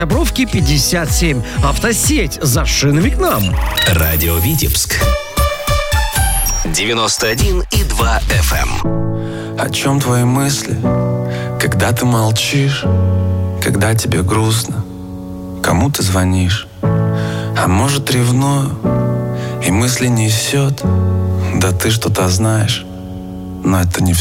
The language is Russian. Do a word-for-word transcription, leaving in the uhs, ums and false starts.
Бровки пятьдесят семь. Автосеть за шинами к нам. Радио Витебск. девяносто один и два эф эм. О чем твои мысли, когда ты молчишь, когда тебе грустно, кому ты звонишь? А может, ревную, и мысли несет, да ты что-то знаешь, но это не все.